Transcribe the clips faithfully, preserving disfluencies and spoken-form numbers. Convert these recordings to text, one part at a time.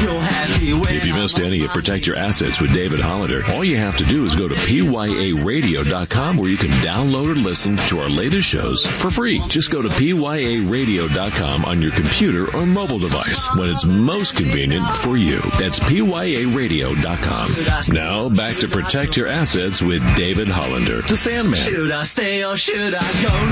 If you missed any of Protect Your Assets with David Hollander, all you have to do is go to P Y A radio dot com where you can download or listen to our latest shows for free. Just go to P Y A radio dot com on your computer or mobile device when it's most convenient for you. That's P Y A radio dot com. Now back to Protect Your Assets with David Hollander, the Sandman. Should I stay or should I go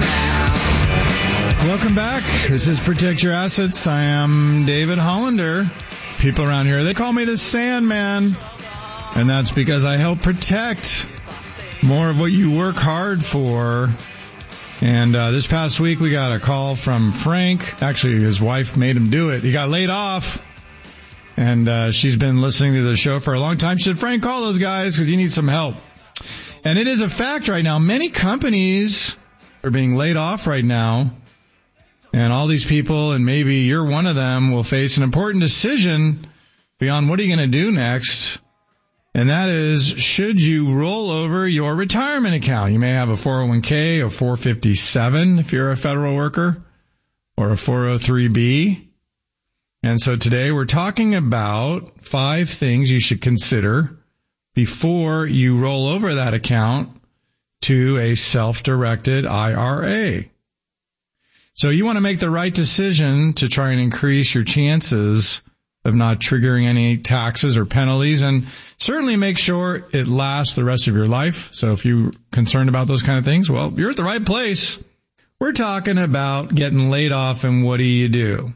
now? Welcome back. This is Protect Your Assets. I am David Hollander. People around here, they call me the Sandman. And that's because I help protect more of what you work hard for. And uh, this past week, we got a call from Frank. Actually, his wife made him do it. He got laid off. And uh, she's been listening to the show for a long time. She said, Frank, call those guys because you need some help. And it is a fact right now. Many companies are being laid off right now. And all these people, and maybe you're one of them, will face an important decision beyond what are you going to do next. And that is, should you roll over your retirement account? You may have a four oh one k, a four fifty-seven if you're a federal worker, or a four oh three b. And so today we're talking about five things you should consider before you roll over that account to a self-directed I R A. So you want to make the right decision to try and increase your chances of not triggering any taxes or penalties, and certainly make sure it lasts the rest of your life. So if you're concerned about those kind of things, well, you're at the right place. We're talking about getting laid off, and what do you do?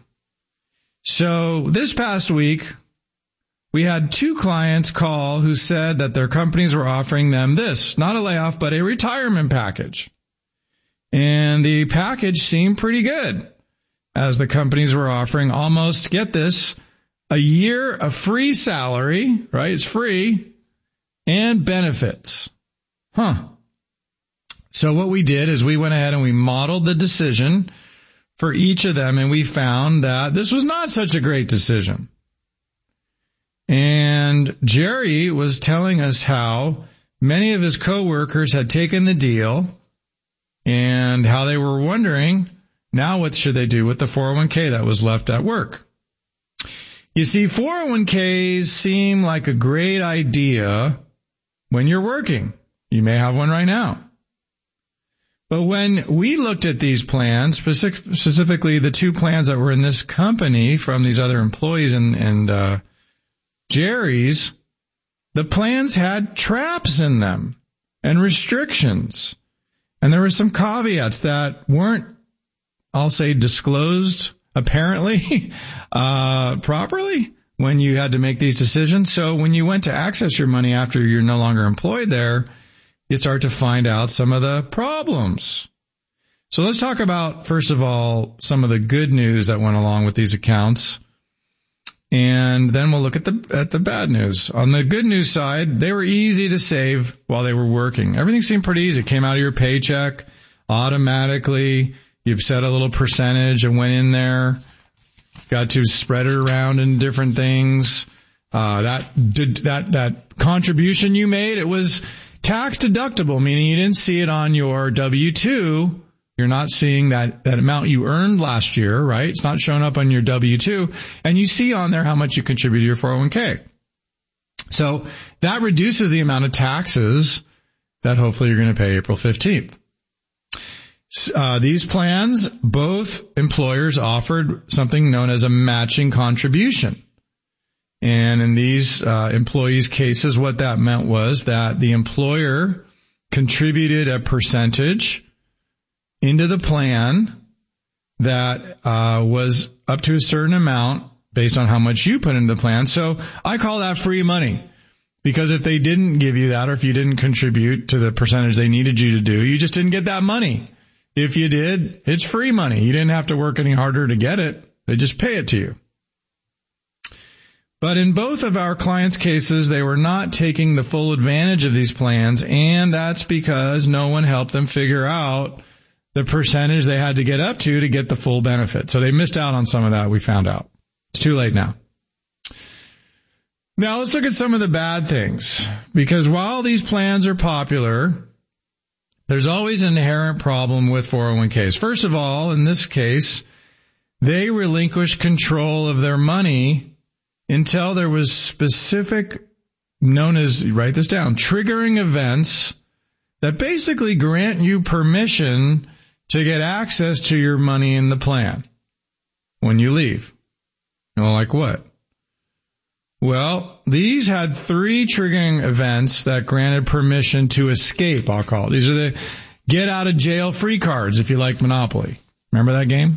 So this past week, we had two clients call who said that their companies were offering them this, not a layoff, but a retirement package. And the package seemed pretty good, as the companies were offering almost, get this, a year of free salary, right? It's free, and benefits. Huh. So what we did is we went ahead and we modeled the decision for each of them, and we found that this was not such a great decision. And Jerry was telling us how many of his coworkers had taken the deal and how they were wondering, now what should they do with the four oh one k that was left at work? You see, four oh one k's seem like a great idea when you're working. You may have one right now. But when we looked at these plans, specific, specifically the two plans that were in this company from these other employees and, and uh, Jerry's, the plans had traps in them and restrictions. And there were some caveats that weren't, I'll say, disclosed apparently uh properly when you had to make these decisions. So when you went to access your money after you're no longer employed there, you start to find out some of the problems. So let's talk about, first of all, some of the good news that went along with these accounts. And then we'll look at the at the bad news. On the good news side, they were easy to save while they were working. Everything seemed pretty easy. It came out of your paycheck automatically. You've set a little percentage and went in there. Got to spread it around in different things. Uh, that did, that that contribution you made, it was tax deductible, meaning you didn't see it on your W two. You're not seeing that, that amount you earned last year, right? It's not showing up on your W two. And you see on there how much you contribute to your four oh one k. So that reduces the amount of taxes that hopefully you're going to pay April fifteenth. Uh, these plans, both employers offered something known as a matching contribution. And in these uh, employees' cases, what that meant was that the employer contributed a percentage into the plan that uh was up to a certain amount based on how much you put into the plan. So I call that free money, because if they didn't give you that, or if you didn't contribute to the percentage they needed you to do, you just didn't get that money. If you did, it's free money. You didn't have to work any harder to get it. They just pay it to you. But in both of our clients' cases, they were not taking the full advantage of these plans, and that's because no one helped them figure out the percentage they had to get up to to get the full benefit. So they missed out on some of that, we found out. It's too late now. Now let's look at some of the bad things, because while these plans are popular, there's always an inherent problem with four oh one k's. First of all, in this case, they relinquish control of their money until there was specific, known as, write this down, triggering events that basically grant you permission to get access to your money in the plan when you leave. Well, like what? Well, these had three triggering events that granted permission to escape, I'll call it. These are the get out of jail free cards if you like Monopoly. Remember that game?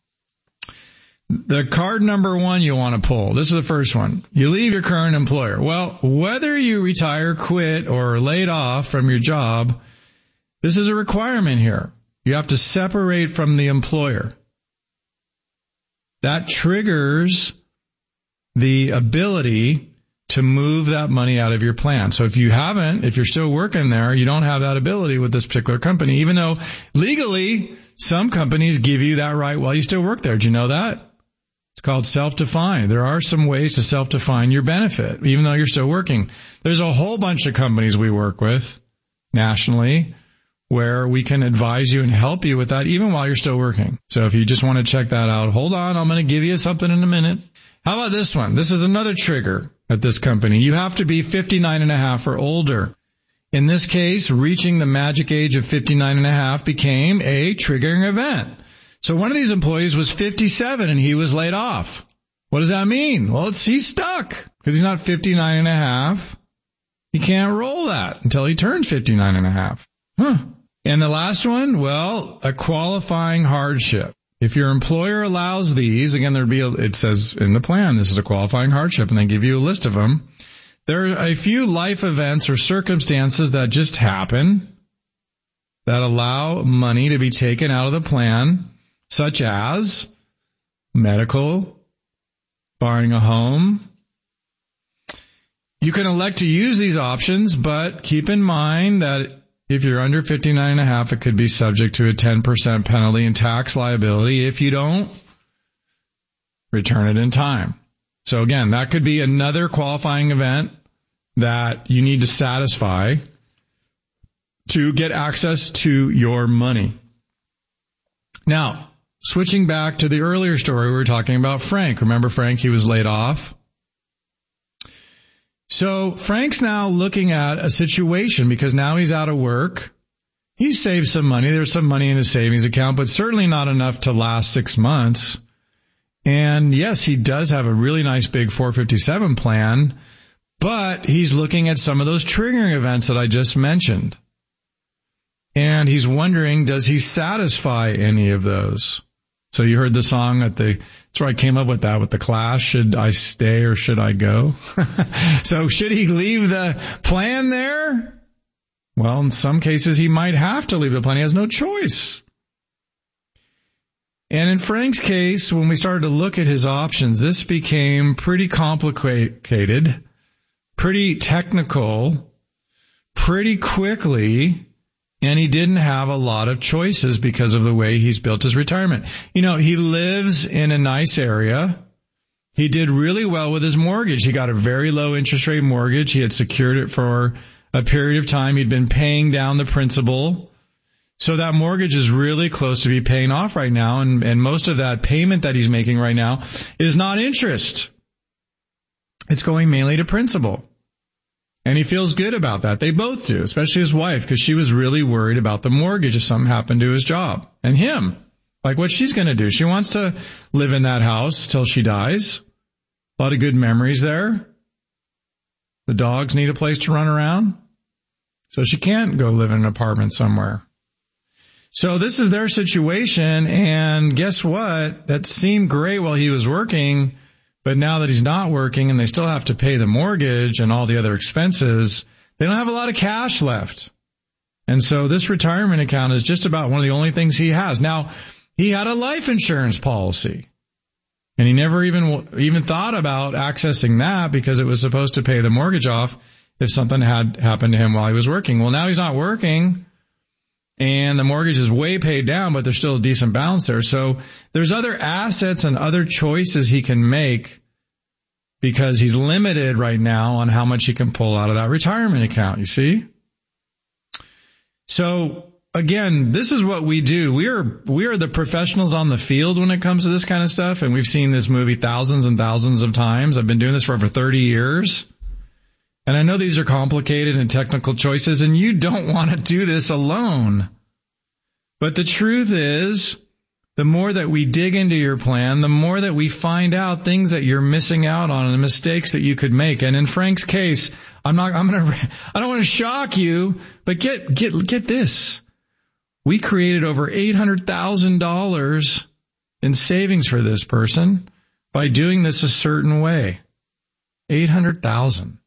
The card number one you want to pull. This is the first one. You leave your current employer. Well, whether you retire, quit, or laid off from your job, this is a requirement here. You have to separate from the employer. That triggers the ability to move that money out of your plan. So if you haven't, if you're still working there, you don't have that ability with this particular company, even though legally some companies give you that right while you still work there. Did you know that? It's called self-defined. There are some ways to self-define your benefit, even though you're still working. There's a whole bunch of companies we work with nationally where we can advise you and help you with that even while you're still working. So if you just want to check that out, hold on. I'm going to give you something in a minute. How about this one? This is another trigger at this company. You have to be fifty-nine and a half or older. In this case, reaching the magic age of fifty-nine and a half became a triggering event. So one of these employees was fifty-seven and he was laid off. What does that mean? Well, it's, he's stuck because he's not fifty-nine and a half. He can't roll that until he turns fifty-nine and a half. Huh. And the last one, well, a qualifying hardship. If your employer allows these, again, there'd be a, it says in the plan, this is a qualifying hardship, and they give you a list of them. There are a few life events or circumstances that just happen that allow money to be taken out of the plan, such as medical, buying a home. You can elect to use these options, but keep in mind that if you're under fifty-nine and a half, it could be subject to a ten percent penalty and tax liability if you don't return it in time. So again, that could be another qualifying event that you need to satisfy to get access to your money. Now, switching back to the earlier story, we were talking about Frank. Remember Frank? He was laid off. So Frank's now looking at a situation because now he's out of work. He saved some money. There's some money in his savings account, but certainly not enough to last six months. And yes, he does have a really nice big four fifty-seven plan, but he's looking at some of those triggering events that I just mentioned. And he's wondering, does he satisfy any of those? So you heard the song at the, that's where I came up with that with the Clash. Should I stay or should I go? So should he leave the plan there? Well, in some cases he might have to leave the plan. He has no choice. And in Frank's case, when we started to look at his options, this became pretty complicated, pretty technical, pretty quickly. And he didn't have a lot of choices because of the way he's built his retirement. You know, he lives in a nice area. He did really well with his mortgage. He got a very low interest rate mortgage. He had secured it for a period of time. He'd been paying down the principal. So that mortgage is really close to be paying off right now. And, and most of that payment that he's making right now is not interest. It's going mainly to principal. And he feels good about that. They both do, especially his wife, because she was really worried about the mortgage if something happened to his job. And him, like what she's going to do. She wants to live in that house till she dies. A lot of good memories there. The dogs need a place to run around. So she can't go live in an apartment somewhere. So this is their situation. And guess what? That seemed great while he was working. But now that he's not working and they still have to pay the mortgage and all the other expenses, they don't have a lot of cash left. And so this retirement account is just about one of the only things he has. Now, he had a life insurance policy, and he never even even thought about accessing that because it was supposed to pay the mortgage off if something had happened to him while he was working. Well, now he's not working, and the mortgage is way paid down, but there's still a decent balance there. So there's other assets and other choices he can make because he's limited right now on how much he can pull out of that retirement account, you see? So again, this is what we do. We are, we are the professionals on the field when it comes to this kind of stuff. And we've seen this movie thousands and thousands of times. I've been doing this for over thirty years. And I know these are complicated and technical choices, and you don't want to do this alone. But the truth is, the more that we dig into your plan, the more that we find out things that you're missing out on and the mistakes that you could make. And in Frank's case, I'm not, I'm going to, I don't want to shock you, but get, get, get this. We created over eight hundred thousand dollars in savings for this person by doing this a certain way. eight hundred thousand dollars.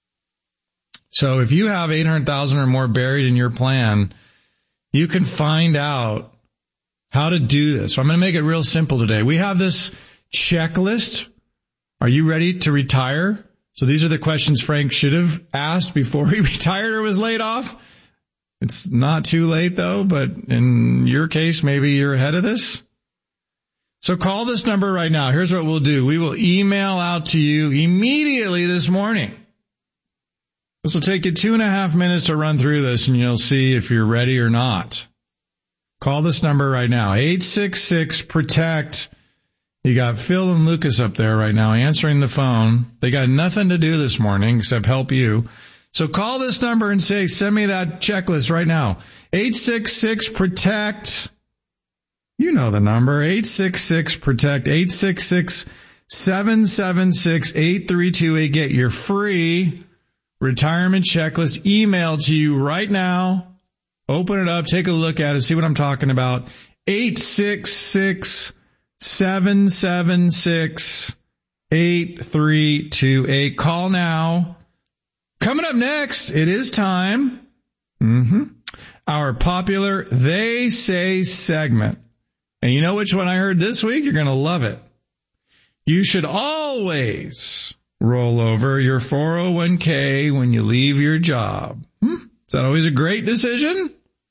So if you have eight hundred thousand dollars or more buried in your plan, you can find out how to do this. So I'm going to make it real simple today. We have this checklist. Are you ready to retire? So these are the questions Frank should have asked before he retired or was laid off. It's not too late though, but in your case, maybe you're ahead of this. So call this number right now. Here's what we'll do. We will email out to you immediately this morning. This will take you two and a half minutes to run through this, and you'll see if you're ready or not. Call this number right now, eight six six, protect. You got Phil and Lucas up there right now answering the phone. They got nothing to do this morning except help you. So call this number and say, send me that checklist right now. eight six six, protect. You know the number, eight six six, protect, eight six six, seven seven six, eight three two eight. Get your free retirement checklist emailed to you right now. Open it up, take a look at it, see what I'm talking about. eight six six, seven seven six, eight three two eight. Call now. Coming up next, it is time. Mm-hmm. Our popular They Say segment. And you know which one I heard this week? You're going to love it. You should always roll over your four oh one k when you leave your job. Hmm? Is that always a great decision?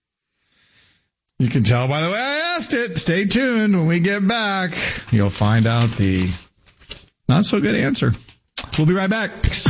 You can tell by the way I asked it. Stay tuned. When we get back, you'll find out the not so good answer. We'll be right back.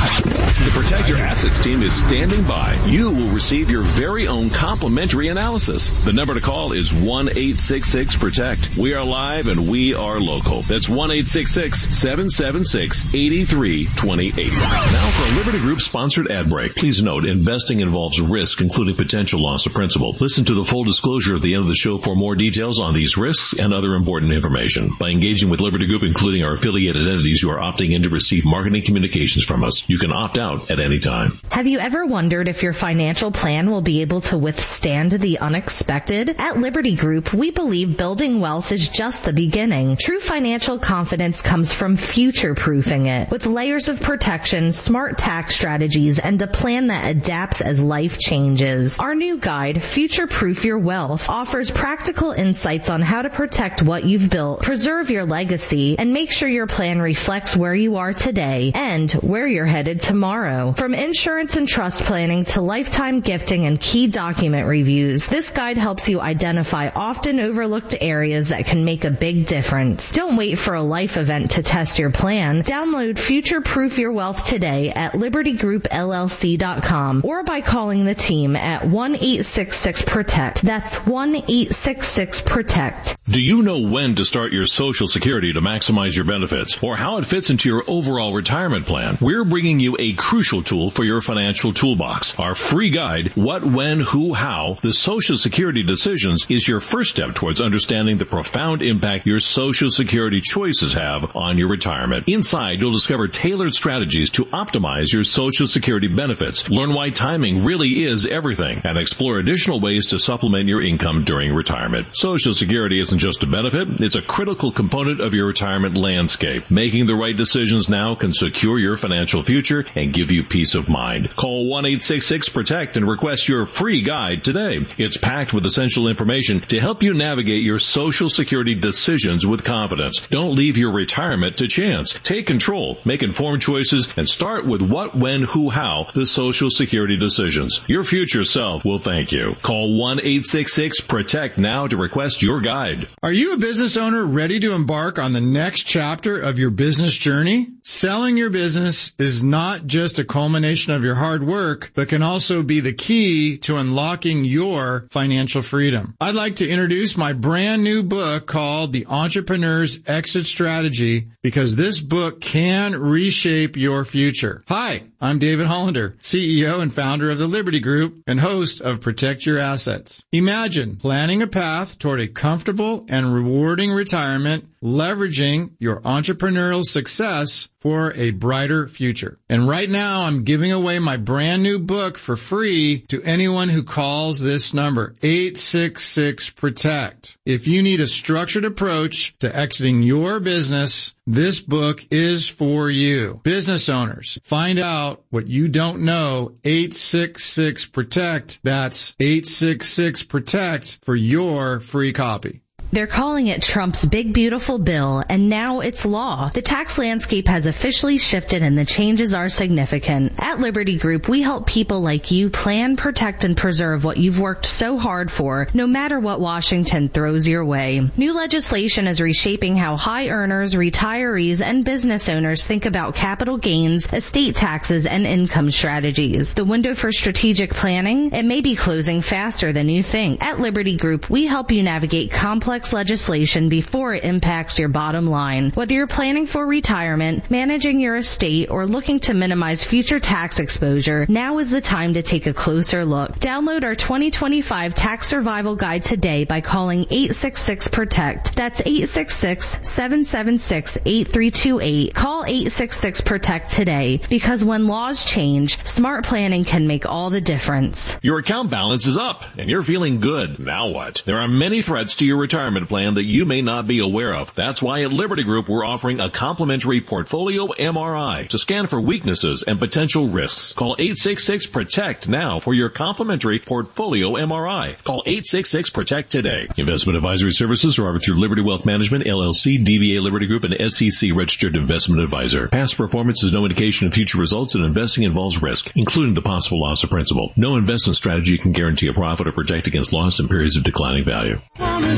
The Protect Your Assets team is standing by. You will receive your very own complimentary analysis. The number to call is one eight six six, protect. We are live and we are local. That's one eight six six, seven seven six, eight three two eight. Now for a Liberty Group sponsored ad break. Please note, investing involves risk, including potential loss of principal. Listen to the full disclosure at the end of the show for more details on these risks and other important information. By engaging with Liberty Group, including our affiliated entities, you are opting in to receive marketing communications from us. You can opt out at any time. Have you ever wondered if your financial plan will be able to withstand the unexpected? At Liberty Group, we believe building wealth is just the beginning. True financial confidence comes from future-proofing it. With layers of protection, smart tax strategies, and a plan that adapts as life changes. Our new guide, Future Proof Your Wealth, offers practical insights on how to protect what you've built, preserve your legacy, and make sure your plan reflects where you are today and where you're headed tomorrow. From insurance and trust planning to lifetime gifting and key document reviews, this guide helps you identify often overlooked areas that can make a big difference. Don't wait for a life event to test your plan. Download Future Proof Your Wealth today at liberty group l l c dot com or by calling the team at one eight six six, protect. That's one eight six six, protect. Do you know when to start your Social Security to maximize your benefits or how it fits into your overall retirement plan? We're bringing you a crucial tool for your financial toolbox. Our free guide, What, When, Who, How, the Social Security Decisions, is your first step towards understanding the profound impact your Social Security choices have on your retirement. Inside, you'll discover tailored strategies to optimize your Social Security benefits, learn why timing really is everything, and explore additional ways to supplement your income during retirement. Social Security isn't just a benefit, it's a critical component of your retirement landscape. Making the right decisions now can secure your financial future and give you peace of mind. Call one eight six six, protect and request your free guide today. It's packed with essential information to help you navigate your Social Security decisions with confidence. Don't leave your retirement to chance. Take control, make informed choices, and start with What, When, Who, How, the Social Security Decisions. Your future self will thank you. Call one eight six six, protect now to request your guide. Are you a business owner ready to embark on the next chapter of your business journey? Selling your business is not just a culmination of your hard work, but can also be the key to unlocking your financial freedom. I'd like to introduce my brand new book called The Entrepreneur's Exit Strategy, because this book can reshape your future. Hi, I'm David Hollander, C E O and founder of the Liberty Group and host of Protect Your Assets. Imagine planning a path toward a comfortable and rewarding retirement, leveraging your entrepreneurial success for a brighter future. And right now, I'm giving away my brand new book for free to anyone who calls this number, eight six six, PROTECT. If you need a structured approach to exiting your business, this book is for you. Business owners, find out what you don't know, eight six six, PROTECT. That's eight six six, PROTECT for your free copy. They're calling it Trump's big beautiful bill, and now it's law. The tax landscape has officially shifted and the changes are significant. At Liberty Group, we help people like you plan, protect, and preserve what you've worked so hard for, no matter what Washington throws your way. New legislation is reshaping how high earners, retirees, and business owners think about capital gains, estate taxes, and income strategies. The window for strategic planning, it may be closing faster than you think. At Liberty Group, we help you navigate complex legislation before it impacts your bottom line. Whether you're planning for retirement, managing your estate, or looking to minimize future tax exposure, now is the time to take a closer look. Download our twenty twenty-five Tax Survival Guide today by calling eight six six, PROTECT. That's eight six six, seven seven six, eight three two eight. Call eight six six, PROTECT today, because when laws change, smart planning can make all the difference. Your account balance is up, and you're feeling good. Now what? There are many threats to your retirement plan that you may not be aware of. That's why at Liberty Group we're offering a complimentary portfolio M R I to scan for weaknesses and potential risks. Call eight six six, PROTECT now for your complimentary portfolio M R I. Call eight six six, PROTECT today. Investment advisory services are offered through Liberty Wealth Management, L L C, D B A Liberty Group, and S E C registered investment advisor. Past performance is no indication of future results, and investing involves risk, including the possible loss of principal. No investment strategy can guarantee a profit or protect against loss in periods of declining value.